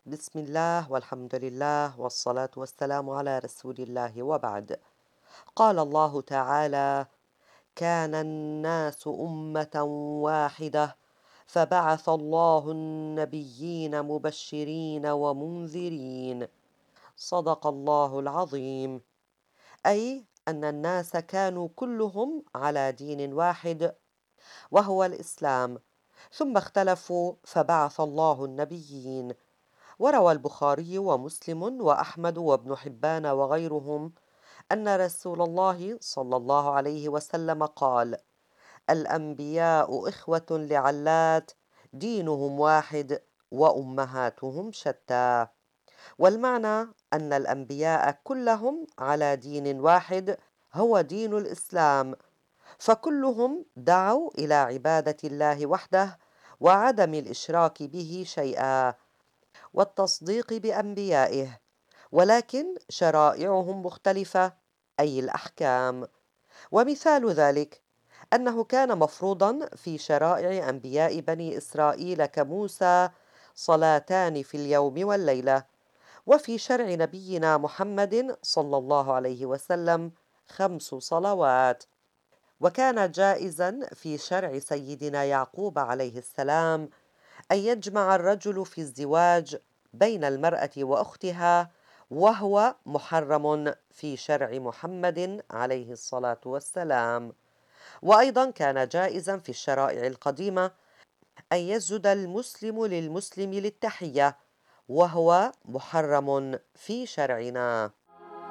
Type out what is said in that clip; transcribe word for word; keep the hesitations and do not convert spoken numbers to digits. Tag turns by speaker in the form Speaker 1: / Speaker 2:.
Speaker 1: بسم الله والحمد لله والصلاة والسلام على رسول الله وبعد. قال الله تعالى: كان الناس أمة واحدة فبعث الله النبيين مبشرين ومنذرين. صدق الله العظيم. أي أن الناس كانوا كلهم على دين واحد وهو الإسلام، ثم اختلفوا فبعث الله النبيين. وروى البخاري ومسلم وأحمد وابن حبان وغيرهم أن رسول الله صلى الله عليه وسلم قال: الأنبياء إخوة لعلات، دينهم واحد وأمهاتهم شتى. والمعنى أن الأنبياء كلهم على دين واحد هو دين الإسلام، فكلهم دعوا إلى عبادة الله وحده وعدم الإشراك به شيئا والتصديق بأنبيائه، ولكن شرائعهم مختلفة، أي الأحكام. ومثال ذلك أنه كان مفروضا في شرائع أنبياء بني إسرائيل كموسى صلاتان في اليوم والليلة، وفي شرع نبينا محمد صلى الله عليه وسلم خمس صلوات. وكان جائزا في شرع سيدنا يعقوب عليه السلام أن يجمع الرجل في الزواج بين المرأة وأختها، وهو محرم في شرع محمد عليه الصلاة والسلام. وأيضا كان جائزا في الشرائع القديمة أن يسجد المسلم للمسلم للتحية، وهو محرم في شرعنا.